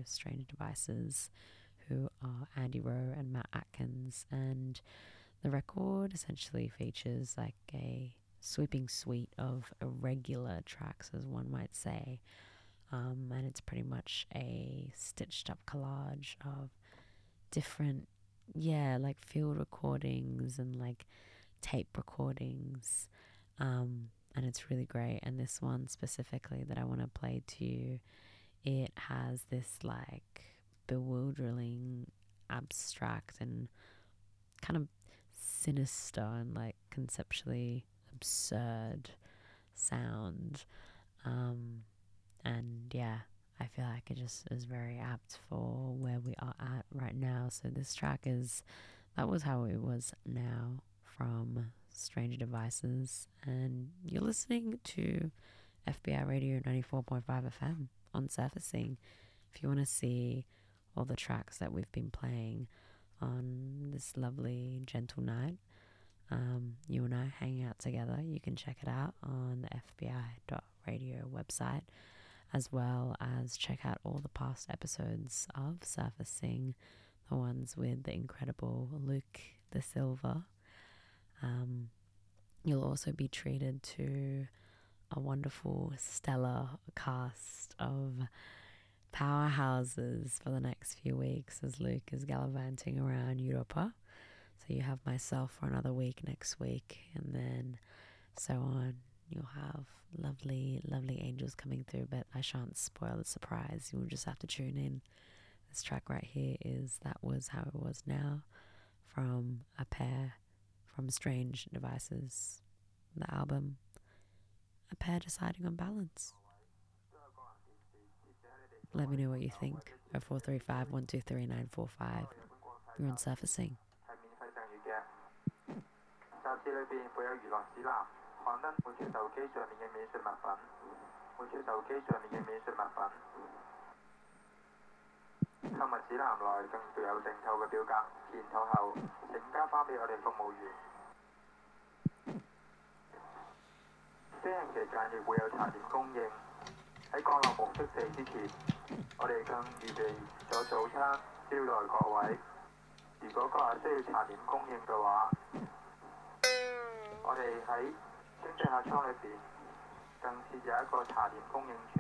Strange Devices, who are Andy Rowe and Matt Atkins. And the record essentially features like a sweeping suite of irregular tracks, as one might say. And it's pretty much a stitched up collage of different, like field recordings and like tape recordings. And it's really great. And this one specifically that I want to play to you, it has this like bewildering, abstract, and kind of sinister and like conceptually absurd sound. And yeah, I feel like it just is very apt for where we are at right now. So this track is That Was How It Was Now from Strange Devices, and you're listening to FBI Radio 94.5 FM on Surfacing. If you want to see all the tracks that we've been playing on this lovely, gentle night, you and I hanging out together, you can check it out on the FBI.radio website, as well as check out all the past episodes of Surfacing, the ones with the incredible Luke De Silva. You'll also be treated to a wonderful, stellar cast of powerhouses for the next few weeks as Luke is gallivanting around Europa. So you have myself for another week next week, and then so on. You'll have lovely, lovely angels coming through, but I shan't spoil the surprise. You'll just have to tune in. This track right here is That Was How It Was Now from a pair from Strange Devices, the album A Pair Deciding on Balance. Let me know what you think. 0435 123 945. You're on Surfacing. 雜誌裏邊附有娛樂指南，刊登每處手機上面嘅美術物品，每處手機上面嘅美術物品。購物指南內更附有訂購嘅表格，填妥後請交翻俾我哋服務員。飛行期間亦會有茶點供應。喺降落目的地之前，我哋更預備咗早餐招待各位。如果嗰日需要茶點供應嘅話，我哋喺經濟客艙裏邊更設有一個茶點供應處，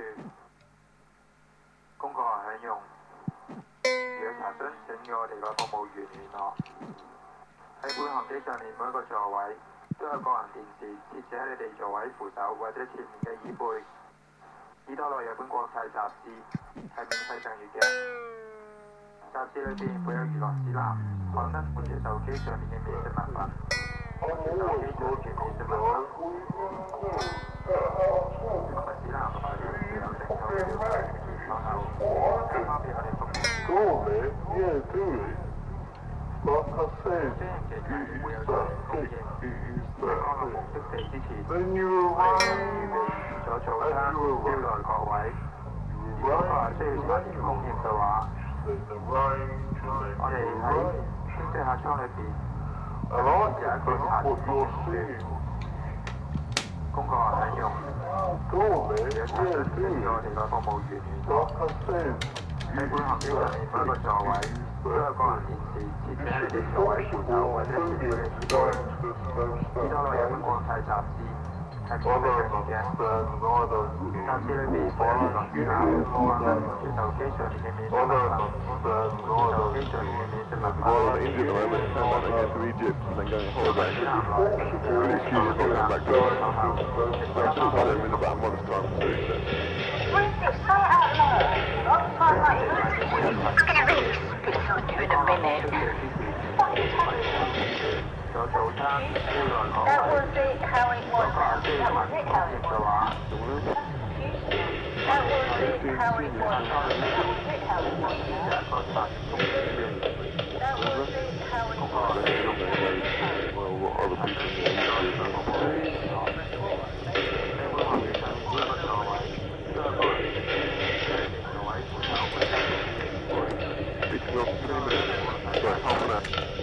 供個人享用。如有查詢請與我哋個服務員聯絡。喺本航機上面每一個座位都有個人電視設置喺你哋座位扶手或者前面嘅椅背。耳朵內有本國際雜誌係免費訂閱嘅。雜誌裏邊附有娛樂指南，刊登每隻手機上面嘅美食物品。手機上面嘅美食物品。購物指南內附有訂購表格，然後交翻俾我哋服務。飛行期間會有茶點供應。喺降落目的地之前，我哋預備咗早餐招待各位。如果嗰日需要茶點供應嘅話，我哋喺經濟客艙裏邊有一個茶點供應處，供個人享用。有查詢請與我哋嘅服務員聯絡。喺本航機上面每一個座位都有個人電視設置喺你哋座位扶手或者前面嘅椅背。耳朵內有本國際雜誌。係免費訂閱嘅。雜誌裏邊附有娛樂指南，刊登每處手機上面嘅美食物品，手機上面嘅美食物品。購物指南內附有訂購嘅表格，填妥後請交翻俾我哋服務員。咗早餐招待各位。如果嗰日需要茶點供應嘅話，我哋喺經濟客艙裏邊有一個茶點供應處，供個人享用。喺本航機上面每一個座位都有個人電視喺你哋座位扶手或者前面嘅椅背。